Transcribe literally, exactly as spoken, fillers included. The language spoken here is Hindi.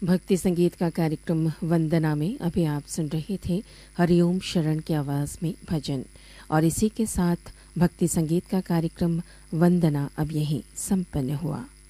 भक्ति संगीत का कार्यक्रम वंदना में अभी आप सुन रहे थे हरिओम शरण की आवाज में भजन, और इसी के साथ भक्ति संगीत का कार्यक्रम वंदना अब यहीं संपन्न हुआ।